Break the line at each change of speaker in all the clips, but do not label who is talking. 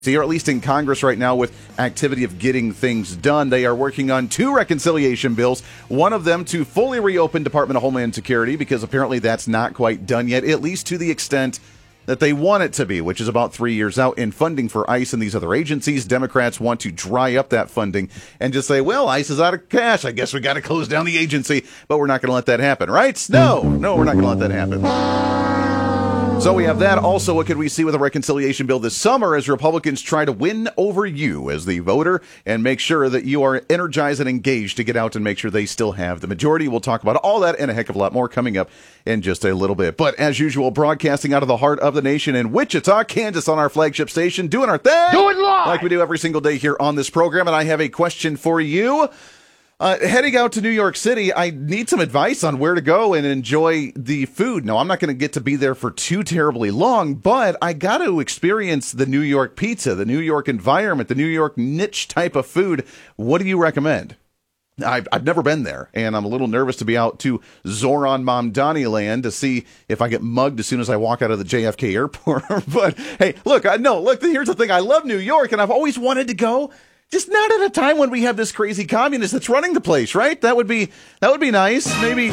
or at least in Congress right now with activity of getting things done. They are working on 2 reconciliation bills, one of them to fully reopen Department of Homeland Security, because apparently that's not quite done yet, at least to the extent that they want it to be, which is about 3 years out, in funding for ICE and these other agencies. Democrats want to dry up that funding and just say, well, ICE is out of cash. I guess we got to close down the agency, but we're not going to let that happen, right? No, we're not going to let that happen. So we have that. Also, what could we see with a reconciliation bill this summer as Republicans try to win over you as the voter and make sure that you are energized and engaged to get out and make sure they still have the majority? We'll talk about all that and a heck of a lot more coming up in just a little bit. But as usual, broadcasting out of the heart of the nation in Wichita, Kansas on our flagship station, doing our thing.
Do it live!
Like we do every single day here on this program. And I have a question for you. Heading out to New York City, I need some advice on where to go and enjoy the food. No, I'm not going to get to be there for too terribly long, but I got to experience the New York pizza, the New York environment, the New York niche type of food. What do you recommend? I've never been there, and I'm a little nervous to be out to Zoran Mamdani land to see if I get mugged as soon as I walk out of the JFK airport. But hey, look, here's the thing. I love New York, and I've always wanted to go. Just not at a time when we have this crazy communist that's running the place, right? That would be nice. Maybe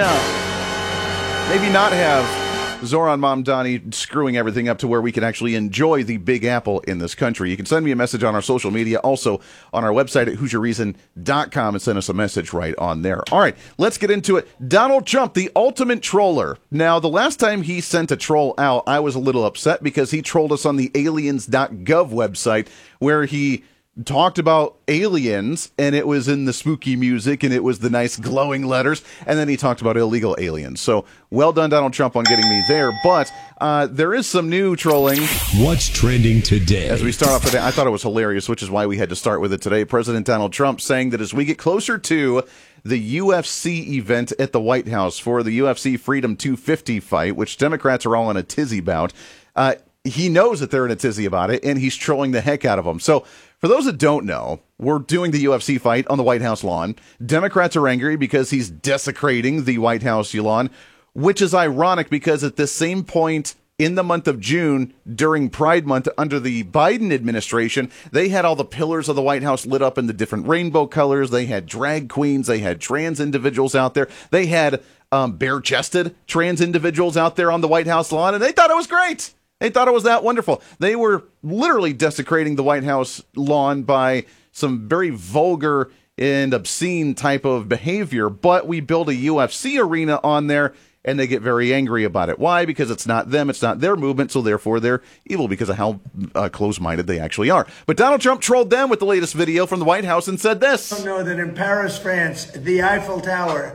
not have Zoran Mamdani screwing everything up to where we can actually enjoy the Big Apple in this country. You can send me a message on our social media, also on our website at HoosierReason.com, and send us a message right on there. All right, let's get into it. Donald Trump, the ultimate troller. Now, the last time he sent a troll out, I was a little upset because he trolled us on the aliens.gov website, where he talked about aliens, and it was in the spooky music, and it was the nice glowing letters, and then he talked about illegal aliens. So, well done, Donald Trump, on getting me there, but there is some new trolling.
What's trending today?
As we start off today, I thought it was hilarious, which is why we had to start with it today. President Donald Trump saying that as we get closer to the UFC event at the White House for the UFC Freedom 250 fight, which Democrats are all in a tizzy about, he knows that they're in a tizzy about it, and he's trolling the heck out of them. So, for those that don't know, we're doing the UFC fight on the White House lawn. Democrats are angry because he's desecrating the White House lawn, which is ironic because at the same point in the month of June, during Pride Month under the Biden administration, they had all the pillars of the White House lit up in the different rainbow colors. They had drag queens. They had trans individuals out there. They had bare-chested trans individuals out there on the White House lawn, and they thought it was great. They thought it was that wonderful. They were literally desecrating the White House lawn by some very vulgar and obscene type of behavior, but we build a UFC arena on there, and they get very angry about it. Why? Because it's not them, it's not their movement, so therefore they're evil because of how close-minded they actually are. But Donald Trump trolled them with the latest video from the White House and said this.
I know that in Paris, France, the Eiffel Tower,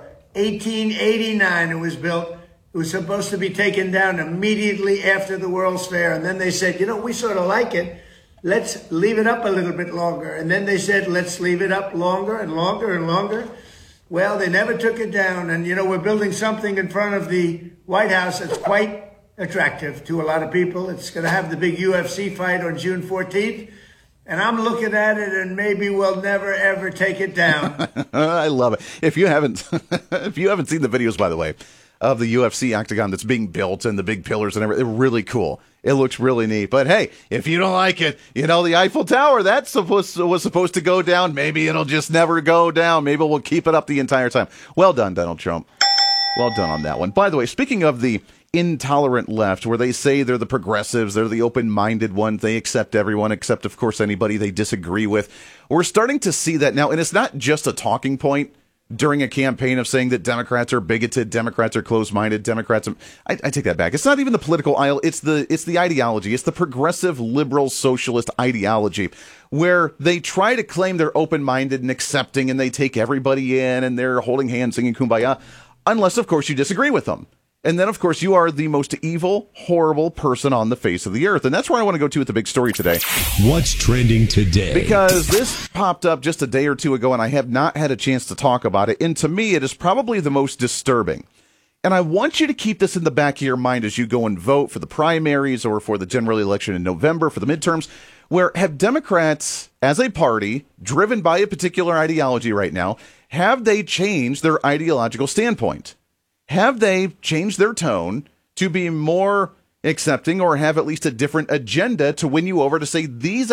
1889 it was built. It was supposed to be taken down immediately after the World's Fair. And then they said, we sort of like it. Let's leave it up a little bit longer. And then they said, let's leave it up longer and longer and longer. Well, they never took it down. And, we're building something in front of the White House that's quite attractive to a lot of people. It's going to have the big UFC fight on June 14th. And I'm looking at it, and maybe we'll never, ever take it down.
I love it. If you haven't seen the videos, by the way, of the UFC octagon that's being built and the big pillars and everything, they're really cool. It looks really neat. But hey, if you don't like it, the Eiffel Tower, was supposed to go down. Maybe it'll just never go down. Maybe we'll keep it up the entire time. Well done, Donald Trump. Well done on that one. By the way, speaking of the intolerant left, where they say they're the progressives, they're the open-minded ones, they accept everyone except, of course, anybody they disagree with. We're starting to see that now, and it's not just a talking point during a campaign of saying that Democrats are bigoted, Democrats are closed-minded, Democrats are... I take that back. It's not even the political aisle, it's the ideology. It's the progressive, liberal, socialist ideology, where they try to claim they're open-minded and accepting, and they take everybody in, and they're holding hands, singing Kumbaya, unless, of course, you disagree with them. And then, of course, you are the most evil, horrible person on the face of the earth. And that's where I want to go to with the big story today.
What's trending today?
Because this popped up just a day or two ago, and I have not had a chance to talk about it. And to me, it is probably the most disturbing. And I want you to keep this in the back of your mind as you go and vote for the primaries or for the general election in November, for the midterms, where have Democrats, as a party, driven by a particular ideology right now, have they changed their ideological standpoint? Have they changed their tone to be more accepting or have at least a different agenda to win you over to say these